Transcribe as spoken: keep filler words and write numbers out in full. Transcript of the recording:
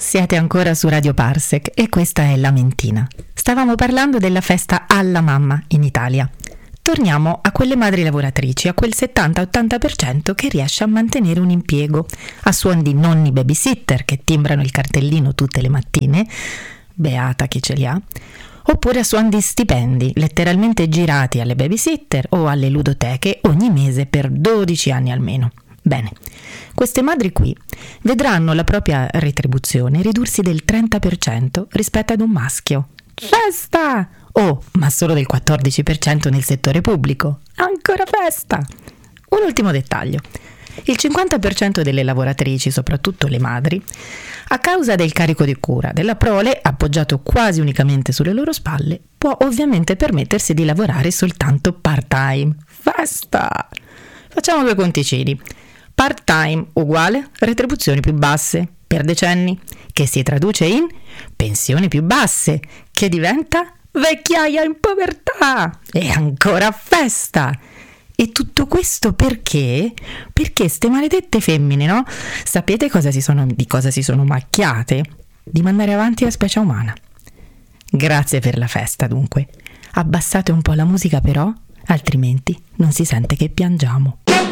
Siete ancora su Radio Parsec e questa è La Mentina. Stavamo parlando della festa alla mamma in Italia. Torniamo a quelle madri lavoratrici, a quel settanta ottanta per cento che riesce a mantenere un impiego, a suon di nonni babysitter che timbrano il cartellino tutte le mattine, beata chi ce li ha, oppure a suon di stipendi, letteralmente girati alle babysitter o alle ludoteche ogni mese per dodici anni almeno. Bene, queste madri qui vedranno la propria retribuzione ridursi del trenta per cento rispetto ad un maschio. Festa! Oh, ma solo del quattordici per cento nel settore pubblico. Ancora festa! Un ultimo dettaglio. Il cinquanta per cento delle lavoratrici, soprattutto le madri, a causa del carico di cura della prole, appoggiato quasi unicamente sulle loro spalle, può ovviamente permettersi di lavorare soltanto part-time. Festa! Facciamo due conticini. Part-time uguale retribuzioni più basse per decenni, che si traduce in pensioni più basse, che diventa vecchiaia in povertà e ancora festa. E tutto questo perché? Perché ste maledette femmine, no? Sapete cosa si sono, di cosa si sono macchiate? Di mandare avanti la specie umana. Grazie per la festa, dunque. Abbassate un po' la musica però, altrimenti non si sente che piangiamo.